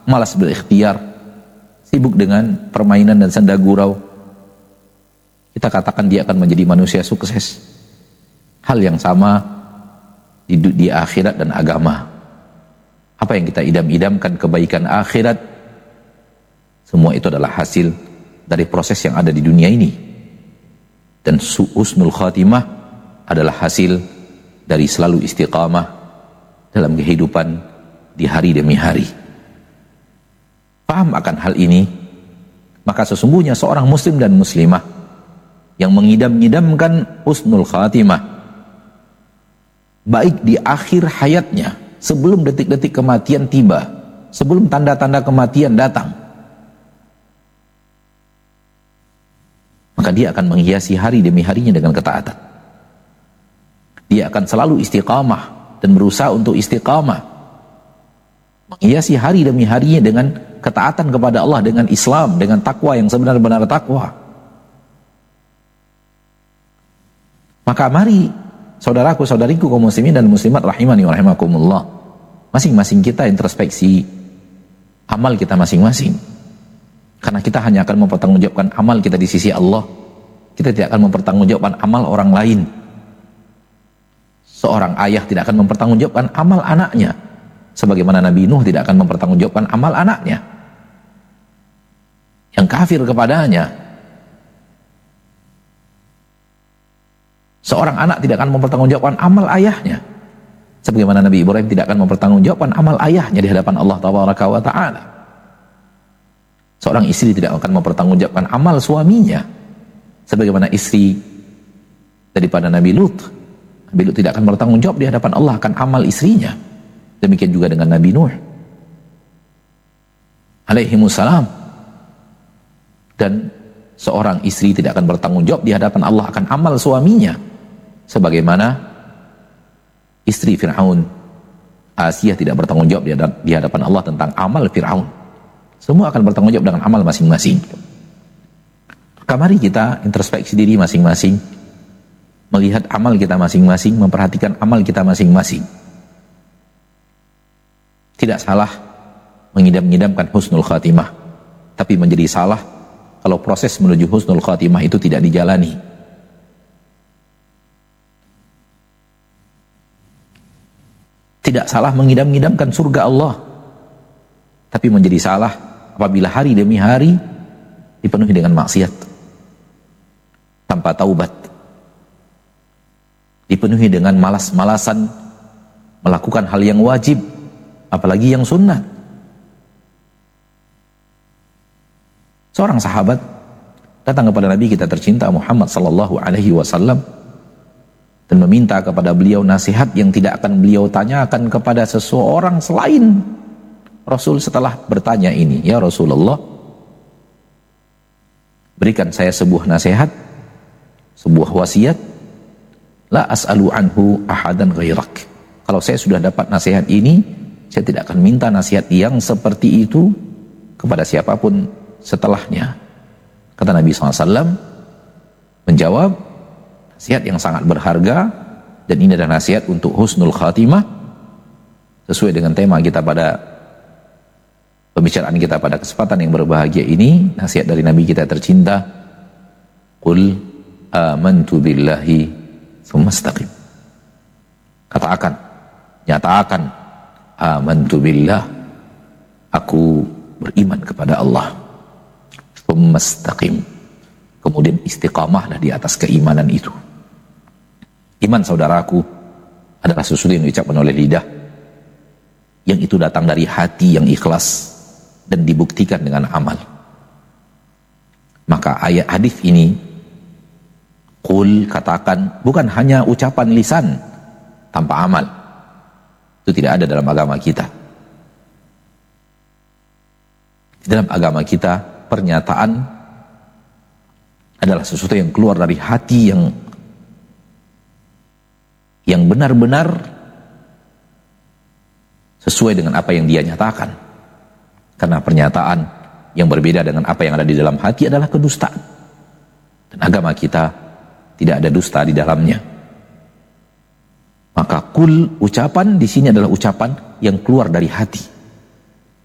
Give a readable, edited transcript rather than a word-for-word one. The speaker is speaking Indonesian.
malas berikhtiar, sibuk dengan permainan dan senda gurau, kita katakan dia akan menjadi manusia sukses. Hal yang sama di akhirat dan agama. Apa yang kita idam-idamkan kebaikan akhirat, semua itu adalah hasil dari proses yang ada di dunia ini. Dan husnul khatimah adalah hasil dari selalu istiqamah dalam kehidupan di hari demi hari. Paham akan hal ini, maka sesungguhnya seorang muslim dan muslimah yang mengidam-idamkan husnul khatimah, baik di akhir hayatnya, sebelum detik-detik kematian tiba, sebelum tanda-tanda kematian datang, maka dia akan menghiasi hari demi harinya dengan ketaatan. Dia akan selalu istiqamah dan berusaha untuk istiqamah, menghiasi hari demi harinya dengan ketaatan kepada Allah, dengan Islam, dengan takwa yang sebenar-benar takwa. Maka mari saudaraku, saudariku kaum muslimin dan muslimat rahimani wa rahimakumullah, masing-masing kita introspeksi amal kita masing-masing. Karena kita hanya akan mempertanggungjawabkan amal kita di sisi Allah. Kita tidak akan mempertanggungjawabkan amal orang lain. Seorang ayah tidak akan mempertanggungjawabkan amal anaknya, sebagaimana Nabi Nuh tidak akan mempertanggungjawabkan amal anaknya yang kafir kepadanya. Seorang anak tidak akan mempertanggungjawabkan amal ayahnya, sebagaimana Nabi Ibrahim tidak akan mempertanggungjawabkan amal ayahnya di hadapan Allah Tabaraka wa Ta'ala. Seorang istri tidak akan mempertanggungjawabkan amal suaminya, sebagaimana istri daripada Nabi Lut. Nabi Lut tidak akan bertanggung jawab di hadapan Allah akan amal istrinya. Demikian juga dengan Nabi Nuh alaihimussalam. Dan seorang istri tidak akan bertanggung jawab di hadapan Allah akan amal suaminya, sebagaimana istri Fir'aun, Asiyah, tidak bertanggung jawab di hadapan Allah tentang amal Fir'aun. Semua akan bertanggung jawab dengan amal masing-masing. Maka mari kita introspeksi diri masing-masing, melihat amal kita masing-masing, memperhatikan amal kita masing-masing. Tidak salah mengidam-idamkan husnul khatimah, tapi menjadi salah kalau proses menuju husnul khatimah itu tidak dijalani. Tidak salah mengidam-idamkan surga Allah, tapi menjadi salah apabila hari demi hari dipenuhi dengan maksiat tanpa taubat, dipenuhi dengan malas-malasan melakukan hal yang wajib, apalagi yang sunnah. Seorang sahabat datang kepada Nabi kita tercinta Muhammad sallallahu alaihi wasallam dan meminta kepada beliau nasihat yang tidak akan beliau tanyakan kepada seseorang selain Rasul. Setelah bertanya ini, ya Rasulullah, berikan saya sebuah nasihat, sebuah wasiat, la as'alu anhu ahadan ghairak. Kalau saya sudah dapat nasihat ini, saya tidak akan minta nasihat yang seperti itu kepada siapapun setelahnya. Kata Nabi SAW menjawab, nasihat yang sangat berharga, dan ini adalah nasihat untuk husnul khatimah, sesuai dengan tema kita pada pembicaraan kita pada kesempatan yang berbahagia ini. Nasihat dari Nabi kita tercinta, qul amantu billahi tsumma istaqim. Katakan, nyatakan, amantu billah, aku beriman kepada Allah, tsumma istaqim, kemudian istiqamahlah di atas keimanan itu. Iman, saudaraku, adalah sesuatu yang diucapkan oleh lidah, yang itu datang dari hati yang ikhlas dan dibuktikan dengan amal. Maka ayat hadis ini, qul, katakan, bukan hanya ucapan lisan tanpa amal. Itu tidak ada dalam agama kita. Di dalam agama kita, pernyataan adalah sesuatu yang keluar dari hati yang benar-benar sesuai dengan apa yang dia nyatakan. Karena pernyataan yang berbeda dengan apa yang ada di dalam hati adalah kedustaan. Dan agama kita tidak ada dusta di dalamnya. Maka kul, ucapan di sini adalah ucapan yang keluar dari hati.